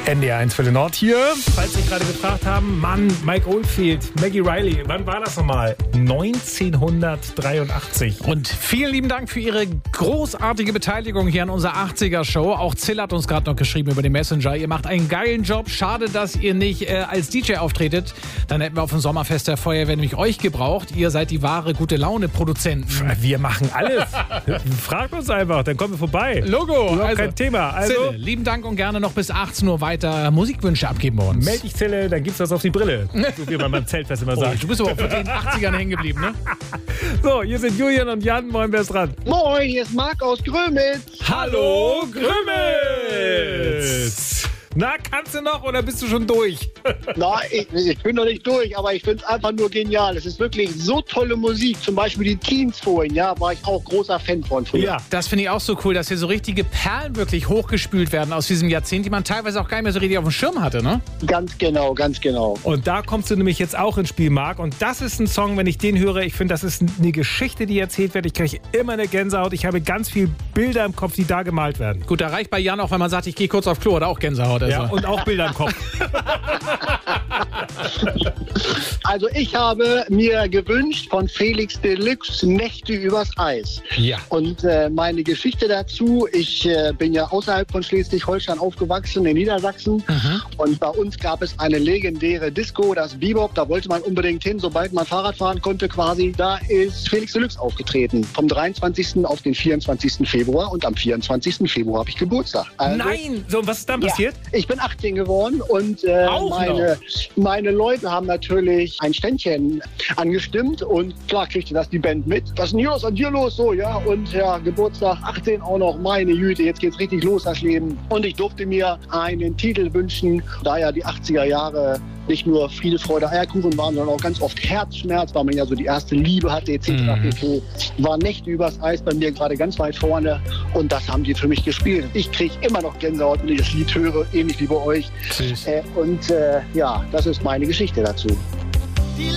NDR1 für den Nord hier. Falls Sie gerade gefragt haben, Mann, Mike Oldfield, Maggie Riley, wann war das nochmal? 1983. Und vielen lieben Dank für Ihre großartige Beteiligung hier an unserer 80er-Show. Auch Zill hat uns gerade noch geschrieben über den Messenger. Ihr macht einen geilen Job. Schade, dass ihr nicht als DJ auftretet. Dann hätten wir auf dem Sommerfest der Feuerwehr nämlich euch gebraucht. Ihr seid die wahre Gute-Laune-Produzenten. Wir machen alles. Fragt uns einfach, dann kommen wir vorbei. Logo. Also, kein Thema. Also, Zille, lieben Dank und gerne noch bis 18 Uhr weiter Musikwünsche abgeben bei uns. Meld dich, Zille, dann gibt's was auf die Brille. So wie man beim Zeltfest immer sagt. Du bist aber von den 80ern hängen geblieben, ne? So, hier sind Julian und Jan. Moin, wer ist dran? Moin, hier ist Marc aus Grömitz. Hallo, Grömitz! Na, kannst du noch oder bist du schon durch? Na, ich bin noch nicht durch, aber ich finde es einfach nur genial. Es ist wirklich so tolle Musik. Zum Beispiel die Teens vorhin, ja, war ich auch großer Fan von früher. Ja, das finde ich auch so cool, dass hier so richtige Perlen wirklich hochgespült werden aus diesem Jahrzehnt, die man teilweise auch gar nicht mehr so richtig auf dem Schirm hatte, ne? Ganz genau, ganz genau. Und da kommst du nämlich jetzt auch ins Spiel, Marc. Und das ist ein Song, wenn ich den höre, ich finde, das ist eine Geschichte, die erzählt wird. Ich kriege immer eine Gänsehaut. Ich habe ganz viele Bilder im Kopf, die da gemalt werden. Gut, da reicht bei Jan auch, wenn man sagt, ich gehe kurz auf Klo, oder auch Gänsehaut. Also. Ja, und auch Bilder im Kopf. Also ich habe mir gewünscht von Felix Deluxe Nächte übers Eis. Ja. Und meine Geschichte dazu, ich bin ja außerhalb von Schleswig-Holstein aufgewachsen, in Niedersachsen. Und bei uns gab es eine legendäre Disco, das Bebop. Da wollte man unbedingt hin, sobald man Fahrrad fahren konnte quasi. Da ist Felix Deluxe aufgetreten. Vom 23. auf den 24. Februar. Und am 24. Februar habe ich Geburtstag. Also, Nein! So, was ist dann passiert? Ich bin 18 geworden und meine Leute haben natürlich ein Ständchen angestimmt und klar kriegte das die Band mit. Was ist denn hier los? Und hier los? So, ja. Und ja, Geburtstag 18 auch noch. Meine Güte, jetzt geht's richtig los, das Leben. Und ich durfte mir einen Titel wünschen, da ja die 80er Jahre nicht nur Friede, Freude, Eierkuchen waren, sondern auch ganz oft Herzschmerz, weil man ja so die erste Liebe hatte, etc. pp. War Nächte übers Eis bei mir gerade ganz weit vorne und das haben die für mich gespielt. Ich kriege immer noch Gänsehaut, wenn ich das Lied höre, ähnlich wie bei euch. Ja, das ist meine Geschichte dazu.